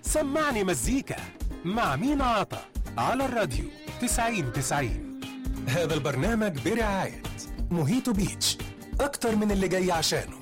سمعني مزيكا مع مينا عطا على الراديو 90-90. هذا البرنامج برعاية موهيتو بيتش، أكتر من اللي جاي عشانه.